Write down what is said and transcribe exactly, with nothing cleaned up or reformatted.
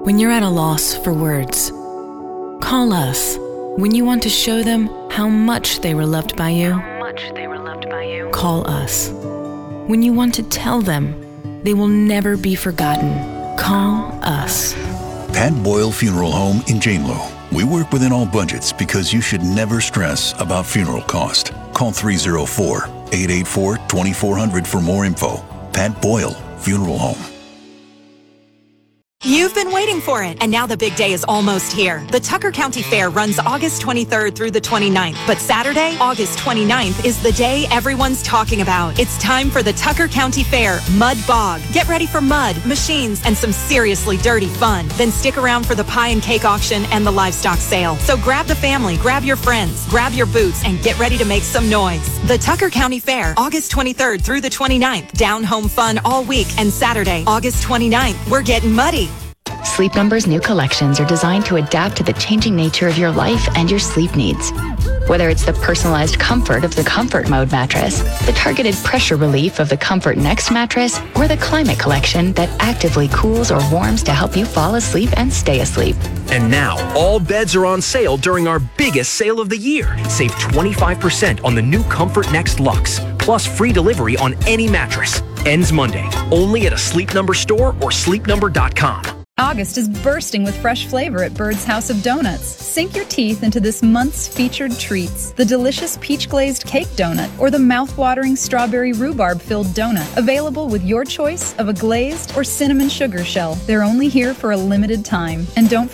When you're at a loss for words, call us. When you want to show them how much they were loved by you, call us. When you want to tell them they will never be forgotten, call us. Pat Boyle Funeral Home in Jane Lo. We work within all budgets because you should never stress about funeral cost. Call three oh four, eight eight four, two four zero zero for more info. Pat Boyle Funeral Home. You've been waiting for it, and now the big day is almost here. The Tucker County Fair runs August twenty-third through the twenty-ninth, but Saturday, August twenty-ninth, is the day everyone's talking about. It's time for the Tucker County Fair Mud Bog. Get ready for mud, machines, and some seriously dirty fun. Then stick around for the pie and cake auction and the livestock sale. So grab the family, grab your friends, grab your boots, and get ready to make some noise. The Tucker County Fair, August twenty-third through the twenty-ninth. Down home fun all week, and Saturday, August twenty-ninth, we're getting muddy. Sleep Number's new collections are designed to adapt to the changing nature of your life and your sleep needs. Whether it's the personalized comfort of the Comfort Mode mattress, the targeted pressure relief of the Comfort Next mattress, or the Climate Collection that actively cools or warms to help you fall asleep and stay asleep. And now, all beds are on sale during our biggest sale of the year. Save twenty-five percent on the new Comfort Next Luxe, plus free delivery on any mattress. Ends Monday, only at a Sleep Number store or sleep number dot com. August is bursting with fresh flavor at Bird's House of Donuts. Sink your teeth into this month's featured treats. The delicious peach-glazed cake donut or the mouth-watering strawberry rhubarb-filled donut. Available with your choice of a glazed or cinnamon sugar shell. They're only here for a limited time. And don't